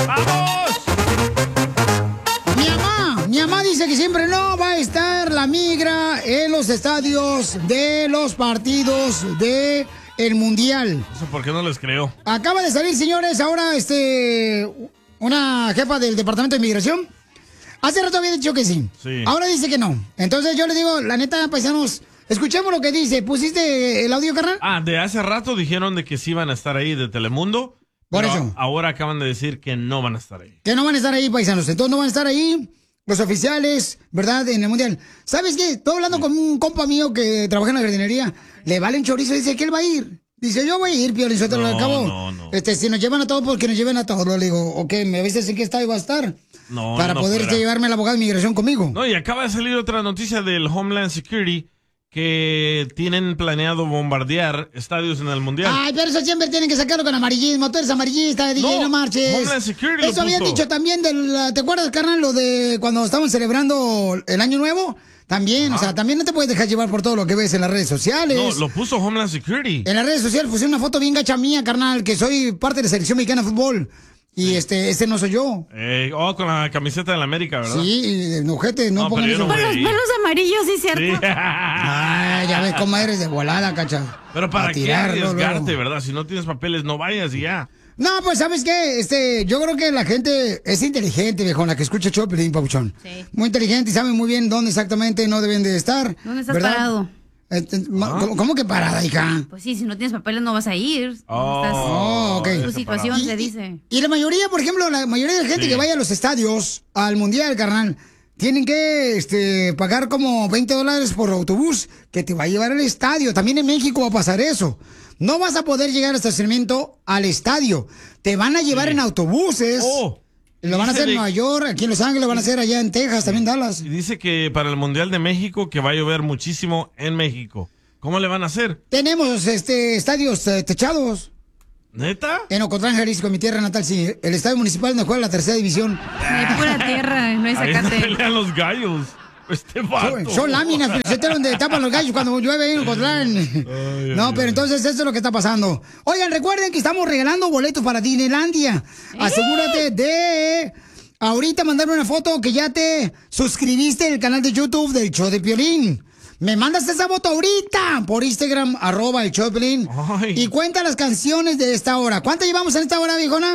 ¡Vamos! Mi mamá dice que siempre no va a estar la migra en los estadios de los partidos de el Mundial. Eso por qué no les creo. Acaba de salir, señores, ahora una jefa del Departamento de Inmigración. Hace rato había dicho que sí. Ahora dice que no. Entonces yo le digo, la neta, paisanos, escuchemos lo que dice. ¿Pusiste el audio, carnal? De hace rato dijeron de que sí van a estar ahí de Telemundo. Por eso. Ahora acaban de decir que no van a estar ahí. Que no van a estar ahí, paisanos. Entonces no van a estar ahí los oficiales, ¿verdad? En el Mundial. ¿Sabes qué? Estoy hablando con un compa mío que trabaja en la jardinería. Le vale un chorizo y dice que él va a ir. Dice, yo voy a ir, Piolín, lo acabo. No. Si nos llevan a todos, porque nos lleven a todos. Le digo, ok, ¿me avisas en qué estadio va a estar? Para poder llevarme al abogado de inmigración conmigo. No, y acaba de salir otra noticia del Homeland Security que tienen planeado bombardear estadios en el Mundial. Ay, pero eso siempre tienen que sacarlo con amarillismo. Tú eres amarillista, DJ, no marches. Homeland Security eso habían dicho también ¿te acuerdas, carnal, lo de cuando estaban celebrando el Año Nuevo? También, o sea, también no te puedes dejar llevar por todo lo que ves en las redes sociales. No, lo puso Homeland Security. En las redes sociales puse una foto bien gacha mía, carnal, que soy parte de la selección mexicana de fútbol. Y ese no soy yo. Con la camiseta de la América, ¿verdad? Sí, ojete, no pongan eso. Con los pelos amarillos, sí, ¿cierto? Sí. Ay, ya ves cómo eres de volada, cacha. Pero ¿para qué arriesgarte, verdad? Si no tienes papeles, no vayas y ya. No, pues, ¿sabes qué? Yo creo que la gente es inteligente, viejo, la que escucha Choplin, Pabuchón. Sí. Muy inteligente y sabe muy bien dónde exactamente no deben de estar. ¿Dónde estás parado? ¿Cómo que parada, hija? Pues sí, si no tienes papeles no vas a ir. Ok. Tu situación se dice. Y la mayoría, por ejemplo, la mayoría de la gente que vaya a los estadios, al Mundial, carnal, tienen que pagar como $20 por autobús que te va a llevar al estadio. También en México va a pasar eso. No vas a poder llegar al estacionamiento al estadio. Te van a llevar en autobuses. Lo van a hacer en Nueva York, aquí en Los Ángeles, lo van a hacer allá en Texas, también Dallas. Y dice que para el Mundial de México que va a llover muchísimo en México. ¿Cómo le van a hacer? Tenemos estadios techados. ¿Neta? En Ocotlán, Jalisco, mi tierra natal, sí. El estadio municipal donde juega la tercera división. Hay pura tierra, no hay zacate. Ahí pelean los gallos. Son láminas, donde tapan los gallos cuando llueve en Ocotlán. Pero entonces eso es lo que está pasando. Oigan, recuerden que estamos regalando boletos para Disneylandia. Asegúrate de ahorita mandarme una foto que ya te suscribiste al canal de YouTube del Show de Piolín. Me mandas esa foto ahorita por Instagram, @el Show de Piolín. Y cuenta las canciones de esta hora. ¿Cuántas llevamos en esta hora, viejona?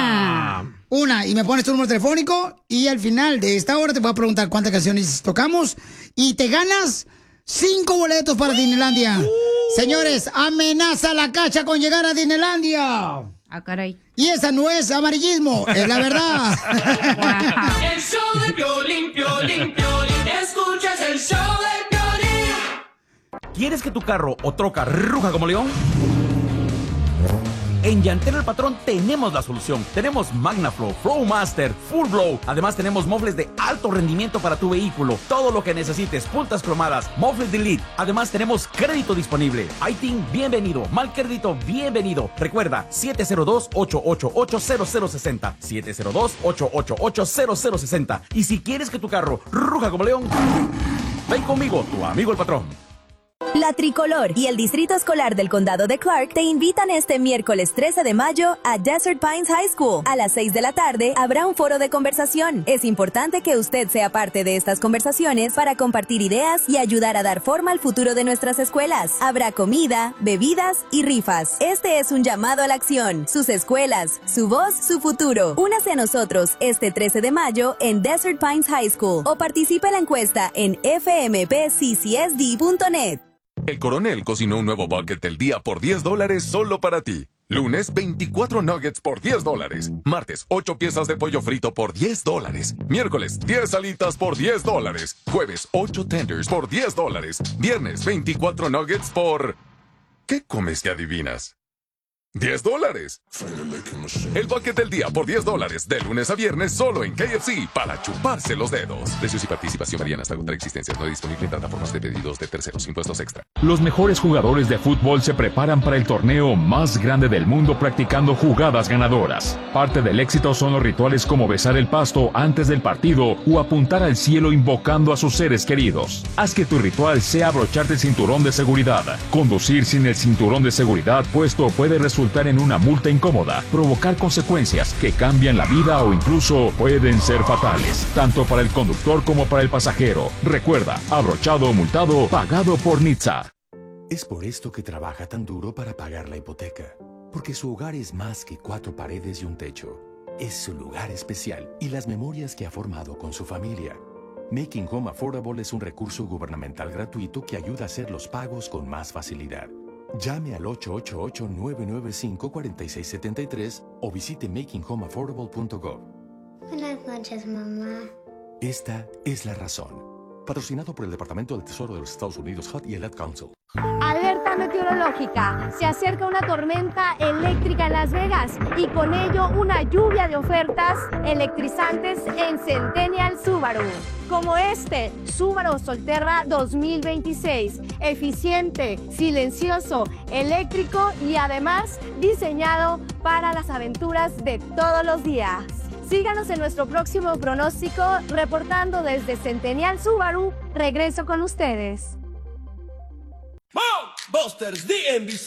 Una, y me pones tu número telefónico y al final de esta hora te voy a preguntar cuántas canciones tocamos y te ganas 5 boletos para Disneylandia. Señores, amenaza la cacha con llegar a Disneylandia. Caray. Y esa no es amarillismo, es la verdad. El show de Piolín, Piolín, Piolín, escuchas el show de Piolín. ¿Quieres que tu carro o troca ruja como león? En Llantero El Patrón tenemos la solución. Tenemos MagnaFlow, Flowmaster, Full Blow. Además tenemos mofles de alto rendimiento para tu vehículo. Todo lo que necesites, puntas cromadas, mofles Delete. Además tenemos crédito disponible. ITIN, bienvenido. Mal crédito, bienvenido. Recuerda, 702-888-0060. 702-888-0060. Y si quieres que tu carro ruja como león, ven conmigo, tu amigo el patrón. La Tricolor y el Distrito Escolar del Condado de Clark te invitan este miércoles 13 de mayo a Desert Pines High School. A las 6 de la tarde habrá un foro de conversación. Es importante que usted sea parte de estas conversaciones para compartir ideas y ayudar a dar forma al futuro de nuestras escuelas. Habrá comida, bebidas y rifas. Este es un llamado a la acción. Sus escuelas, su voz, su futuro. Únase a nosotros este 13 de mayo en Desert Pines High School o participe en la encuesta en fmpccsd.net. El Coronel cocinó un nuevo bucket del día por $10 solo para ti. Lunes, 24 nuggets por $10. Martes, 8 piezas de pollo frito por $10. Miércoles, 10 alitas por $10. Jueves, 8 tenders por $10. Viernes, 24 nuggets por... ¿Qué comes que adivinas? $10. El bucket del día por $10, de lunes a viernes solo en KFC, para chuparse los dedos. Precios y participación varían hasta agotar existencias. No disponible en plataformas de pedidos de terceros, impuestos extra. Los mejores jugadores de fútbol se preparan para el torneo más grande del mundo practicando jugadas ganadoras. Parte del éxito son los rituales como besar el pasto antes del partido o apuntar al cielo invocando a sus seres queridos. Haz que tu ritual sea abrocharte el cinturón de seguridad. Conducir sin el cinturón de seguridad puesto puede resultar resultar en una multa incómoda, provocar consecuencias que cambian la vida o incluso pueden ser fatales, tanto para el conductor como para el pasajero. Recuerda, abrochado o multado, pagado por NHTSA. Es por esto que trabaja tan duro para pagar la hipoteca, porque su hogar es más que 4 paredes y un techo. Es su lugar especial y las memorias que ha formado con su familia. Making Home Affordable es un recurso gubernamental gratuito que ayuda a hacer los pagos con más facilidad. Llame al 888-995-4673 o visite makinghomeaffordable.gov. Buenas noches, mamá. Esta es la razón. Patrocinado por el Departamento del Tesoro de los Estados Unidos, HUD y el Ad Council. Alerta meteorológica. Se acerca una tormenta eléctrica en Las Vegas y con ello una lluvia de ofertas electrizantes en Centennial Subaru. Como este Subaru Solterra 2026. Eficiente, silencioso, eléctrico y además diseñado para las aventuras de todos los días. Síganos en nuestro próximo pronóstico, reportando desde Centennial Subaru. Regreso con ustedes. Busters DMV